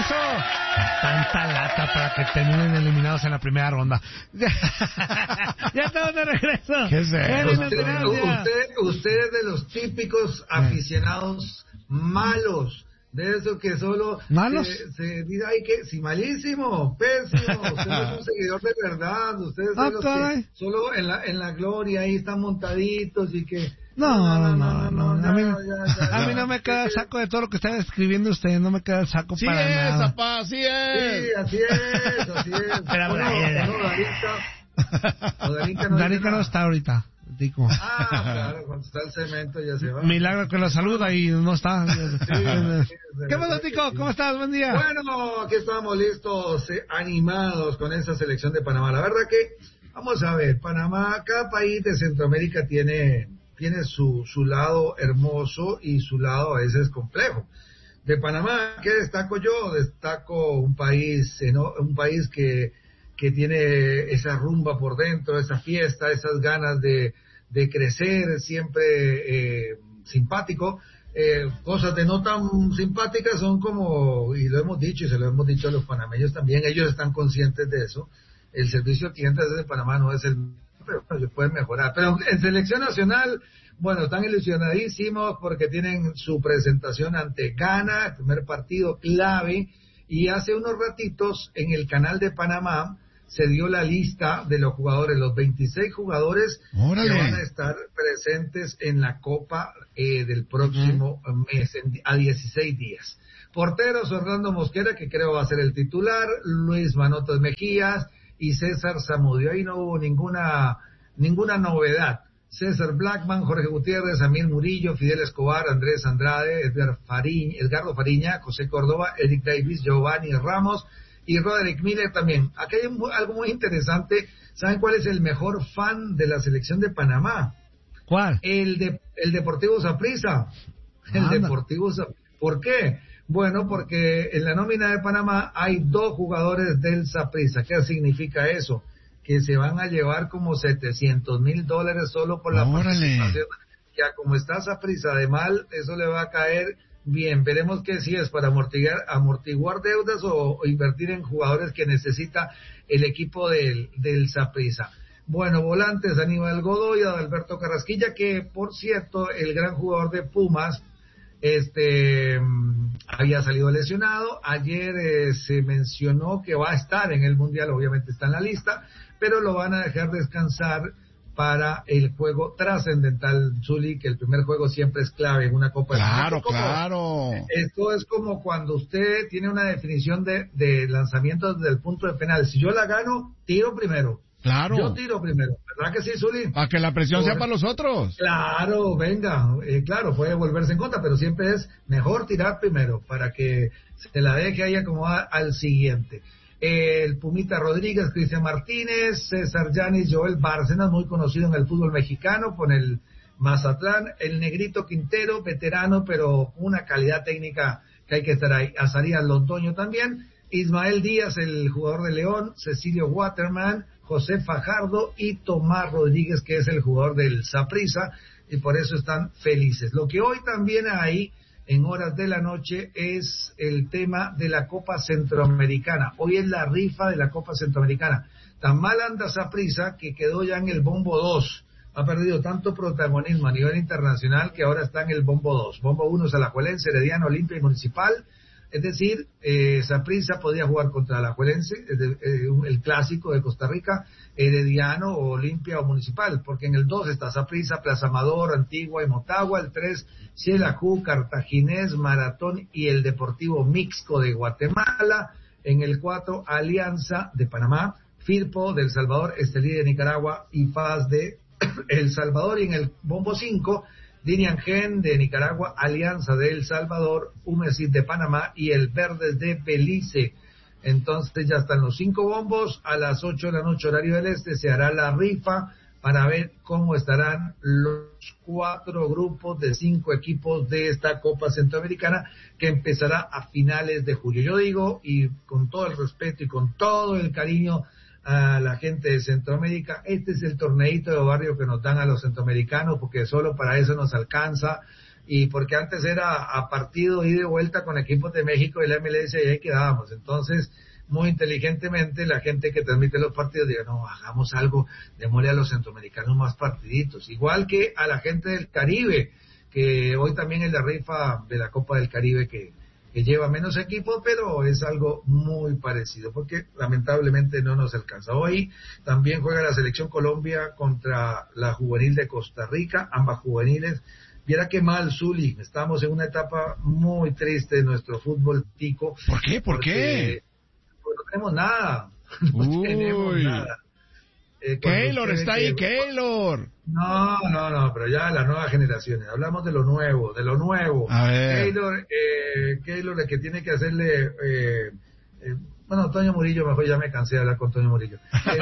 regreso. Tanta lata para que terminen eliminados en la primera ronda. Ya estamos de regreso. ¿Qué es eso? Usted es de los típicos aficionados malos. De eso que solo ¿malos? se dice, ay, que si malísimo, pésimo. Usted no es un seguidor de verdad. Ustedes son los que solo en la gloria ahí están montaditos y que... No. A mí no me queda el saco de todo lo que está escribiendo usted. No me queda el saco para nada. Zapá, sí es. Sí, así es. Darinka no está ahorita. Digo. Claro, cuando está el cemento ya se va. Milagro que lo saluda y no está. ¿Qué pasa, Tico? ¿Cómo estás? Buen día. Bueno, aquí estamos listos, animados con esa selección de Panamá. La verdad que, vamos a ver, Panamá, cada país de Centroamérica tiene su lado hermoso y su lado a veces complejo. De Panamá, ¿qué destaco yo? Destaco un país que tiene esa rumba por dentro, esa fiesta, esas ganas de crecer, siempre simpático. Cosas de no tan simpáticas son como, y lo hemos dicho y se lo hemos dicho a los panameños también, ellos están conscientes de eso. El servicio al cliente de Panamá no es pero se puede mejorar. Pero en selección nacional, bueno, están ilusionadísimos porque tienen su presentación ante Ghana, el primer partido clave, y hace unos ratitos en el canal de Panamá se dio la lista de los jugadores, los 26 jugadores que van a estar presentes en la Copa del próximo mes, a 16 días. Porteros, Orlando Mosquera, que creo va a ser el titular, Luis Manotas Mejías y César Zamudio. Ahí no hubo ninguna novedad. César Blackman, Jorge Gutiérrez, Amir Murillo, Fidel Escobar, Andrés Andrade, Edgardo Fariña, José Córdoba, Eric Davis, Giovanni Ramos y Roderick Miller también. Aquí hay algo muy interesante. ¿Saben cuál es el mejor fan de la selección de Panamá? ¿Cuál? El Deportivo Saprissa. El Deportivo Saprissa. ¿Por qué? Bueno, porque en la nómina de Panamá hay 2 jugadores del Saprissa. ¿Qué significa eso? Que se van a llevar como $700,000 solo por la participación. Ya como está Saprissa de mal, eso le va a caer bien. Veremos que si es para amortiguar deudas o invertir en jugadores que necesita el equipo del Saprissa. Bueno, volantes, Aníbal Godoy, Adalberto Carrasquilla, que por cierto, el gran jugador de Pumas, había salido lesionado. Ayer se mencionó que va a estar en el Mundial, obviamente está en la lista, pero lo van a dejar descansar para el juego trascendental, Zuli, que el primer juego siempre es clave en una Copa del Mundo. Claro. Esto es como cuando usted tiene una definición de lanzamiento desde el punto de penal. Si yo la gano, tiro primero. Claro. Yo tiro primero, ¿verdad que sí, Zuli? Para que la presión sea para los otros. Claro, venga, claro, puede volverse en contra, pero siempre es mejor tirar primero para que se la deje ahí acomodar al siguiente. El Pumita Rodríguez, Cristian Martínez, César Yanis, Joel Bárcenas, muy conocido en el fútbol mexicano con el Mazatlán, el Negrito Quintero, veterano, pero una calidad técnica que hay que estar ahí. Azarías Londoño también, Ismael Díaz, el jugador de León, Cecilio Waterman, José Fajardo y Tomás Rodríguez, que es el jugador del Saprissa, y por eso están felices. Lo que hoy también hay en horas de la noche es el tema de la Copa Centroamericana. Hoy es la rifa de la Copa Centroamericana. Tan mal anda Saprissa que quedó ya en el bombo 2. Ha perdido tanto protagonismo a nivel internacional que ahora está en el bombo 2. Bombo 1 es Alajuelense, Herediano, Olimpia y Municipal. Es decir, Saprissa podía jugar contra Alajuelense, el clásico de Costa Rica, Herediano, o Olimpia o Municipal, porque en el 2 está Saprissa, Plaza Amador, Antigua y Motagua, el 3, Xelajú, Cartaginés, Maratón y el Deportivo Mixco de Guatemala, en el 4, Alianza de Panamá, Firpo de El Salvador, Estelí de Nicaragua y FAS de El Salvador, y en el bombo 5, Dinian Gen de Nicaragua, Alianza de El Salvador, Humesit de Panamá y el Verdes de Belice. Entonces ya están los 5 bombos. A las 8 de la noche horario del este se hará la rifa para ver cómo estarán los 4 grupos de 5 equipos de esta Copa Centroamericana, que empezará a finales de julio. Yo digo, y con todo el respeto y con todo el cariño a la gente de Centroamérica, este es el torneito de barrio que nos dan a los centroamericanos, porque solo para eso nos alcanza. y porque antes era a partido ida y vuelta con equipos de México y la MLS y ahí quedábamos. Entonces, muy inteligentemente la gente que transmite los partidos diga, no, hagamos algo, démosle a los centroamericanos más partiditos, igual que a la gente del Caribe, que hoy también es la rifa de la Copa del Caribe que lleva menos equipos, pero es algo muy parecido, porque lamentablemente no nos alcanza. Hoy también juega la selección Colombia contra la juvenil de Costa Rica, ambas juveniles. Viera qué mal, Zuli, estamos en una etapa muy triste de nuestro fútbol tico. ¿Por qué? ¿Por qué? Pues no tenemos nada, no tenemos nada. Keylor está ahí, Keylor. No, pero ya las nuevas generaciones, hablamos de lo nuevo. A ver. Keylor el que tiene que hacerle, bueno, Toño Murillo, mejor ya me cansé de hablar con Toño Murillo.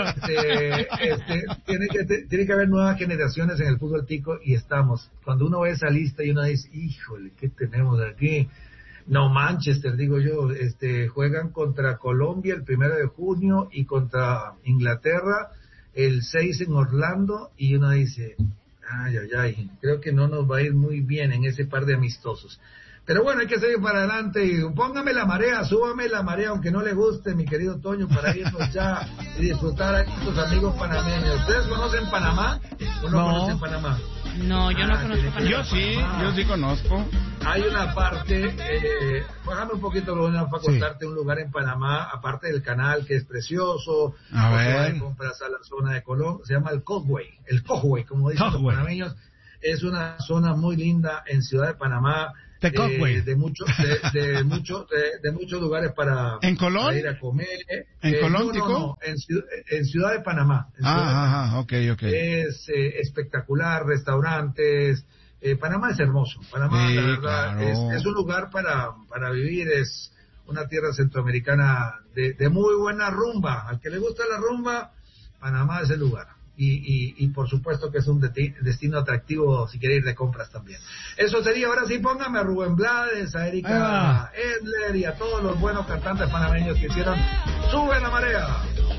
Tiene que haber nuevas generaciones en el fútbol tico y estamos. Cuando uno ve esa lista y uno dice, híjole, ¿qué tenemos aquí? No, Manchester, digo yo, juegan contra Colombia el 1 de junio y contra Inglaterra el 6 en Orlando, y uno dice, ay, creo que no nos va a ir muy bien en ese par de amistosos. Pero bueno, hay que seguir para adelante y póngame la marea, súbame la marea, aunque no le guste, mi querido Toño, para irnos ya y disfrutar a estos amigos panameños. ¿Ustedes conocen Panamá o no conocen Panamá? No, yo no conozco Panamá. Yo sí conozco. Hay una parte, bájame un poquito, Luna, para contarte un lugar en Panamá, aparte del canal, que es precioso. A ver. Compras a la zona de Colón, se llama el Cojue, como dicen los panameños. Es una zona muy linda en Ciudad de Panamá. De muchos lugares para ir a comer. ¿En Colón, no, en Ciudad de Panamá. Okay. Es espectacular, restaurantes. Panamá es hermoso. Panamá, la verdad, claro. es un lugar para vivir. Es una tierra centroamericana de muy buena rumba. Al que le gusta la rumba, Panamá es el lugar. Y por supuesto que es un destino atractivo si quiere ir de compras también. Eso sería. Ahora sí, póngame a Rubén Blades, a Erika Edler y a todos los buenos cantantes panameños que hicieron Sube la Marea.